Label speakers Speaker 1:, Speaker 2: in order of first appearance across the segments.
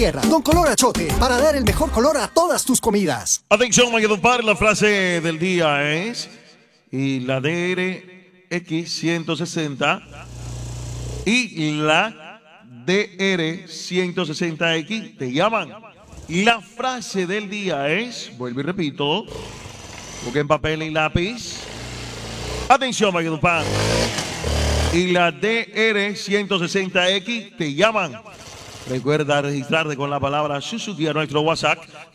Speaker 1: tierra. Don Color Achote, para dar el mejor color a todas tus comidas.
Speaker 2: Atención, Valledupar, la frase del día es: y la DRX 160 y la DR 160X te llaman. La frase del día es, vuelvo y repito, busquen papel y lápiz. Atención, Valledupar, y la DR 160X te llaman. Recuerda registrarte con la palabra Suzuki a nuestro WhatsApp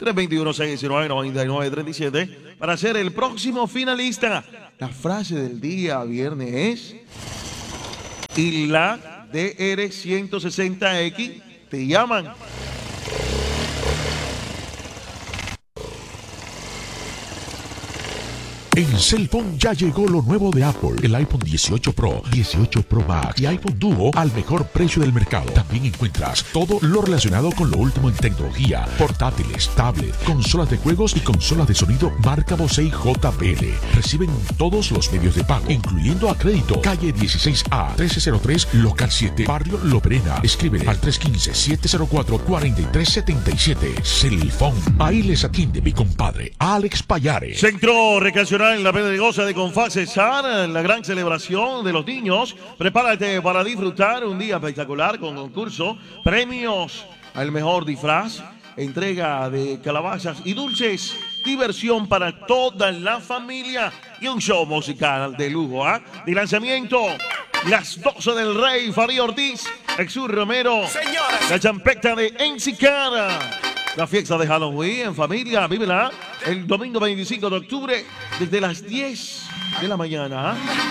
Speaker 2: 321-619-9937 para ser el próximo finalista. La frase del día viernes es: y la DR 160X te llaman.
Speaker 3: En Cellphone ya llegó lo nuevo de Apple, el iPhone 18 Pro, 18 Pro Max y iPhone Duo al mejor precio del mercado. También encuentras todo lo relacionado con lo último en tecnología, portátiles, tablet, consolas de juegos y consolas de sonido marca Bose y JBL. Reciben todos los medios de pago, incluyendo a crédito. Calle 16A, 1303, local 7, Barrio Lo Perena. Escríbele al 315-704-4377. Cellphone. Ahí les atiende mi compadre, Alex Payares.
Speaker 2: Centro Recreacional en la Pedregosa de Confaz Cesar, la gran celebración de los niños. Prepárate para disfrutar un día espectacular con concurso, premios al mejor disfraz, entrega de calabazas y dulces, diversión para toda la familia y un show musical de lujo, de lanzamiento. Las 12 del Rey, Farid Ortiz, Exur Romero, la champeta de Encicara. La fiesta de Halloween en familia, vívela el domingo 25 de octubre desde las 10 de la mañana.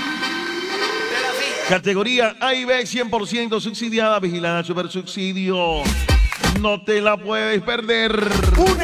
Speaker 2: Categoría A y B 100% subsidiada, vigilada super subsidio. No te la puedes perder.